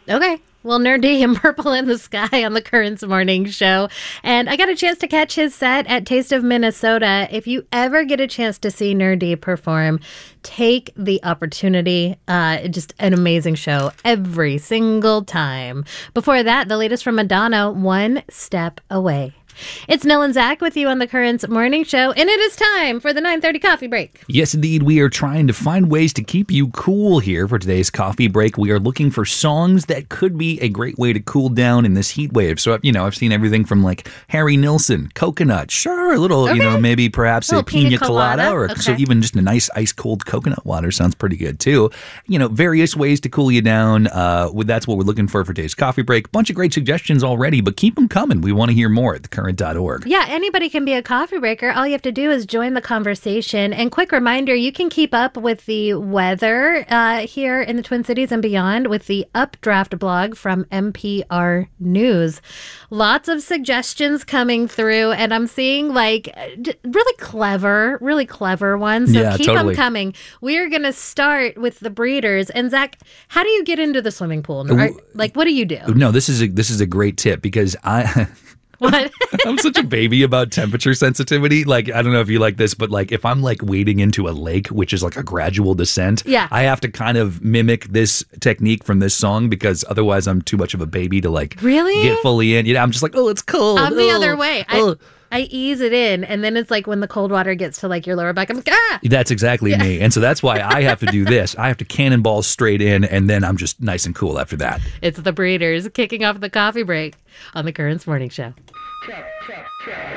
Okay. Well, Nerdy and Purple in the Sky on the Currents Morning Show. And I got a chance to catch his set at Taste of Minnesota. If you ever get a chance to see Nerdy perform, take the opportunity. Just an amazing show every single time. Before that, the latest from Madonna, One Step Away. It's Nell and Zach with you on the Currents Morning Show, and it is time for the 9:30 coffee break. Yes, indeed. We are trying to find ways to keep you cool here for today's coffee break. We are looking for songs that could be a great way to cool down in this heat wave. So, I've seen everything from like Harry Nilsson, Coconut, sure, a little, maybe perhaps a pina colada, or so even just a nice ice cold coconut water sounds pretty good too. Various ways to cool you down. That's what we're looking for today's coffee break. Bunch of great suggestions already, but keep them coming. We want to hear more at thecurrent.org. Yeah, anybody can be a coffee breaker. All you have to do is join the conversation. And quick reminder, you can keep up with the weather here in the Twin Cities and beyond with the Updraft blog from NPR News. Lots of suggestions coming through, and I'm seeing really clever ones. So keep them coming. We're going to start with the Breeders. And Zach, how do you get into the swimming pool? What do you do? No, this is a great tip because What? I'm such a baby about temperature sensitivity. I don't know if you like this, but if I'm wading into a lake, which is a gradual descent, I have to kind of mimic this technique from this song because otherwise I'm too much of a baby to really get fully in. I'm just it's cold. I'm the other way. I ease it in, and then it's when the cold water gets to your lower back, I'm like, ah! That's exactly me. And so that's why I have to do this. I have to cannonball straight in, and then I'm just nice and cool after that. It's the Breeders kicking off the coffee break on the Currents Morning Show.